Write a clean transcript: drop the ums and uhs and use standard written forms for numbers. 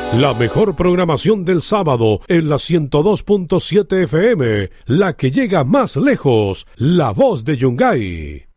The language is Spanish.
La mejor programación del sábado en la 102.7 FM, la que llega más lejos, La Voz de Yungay.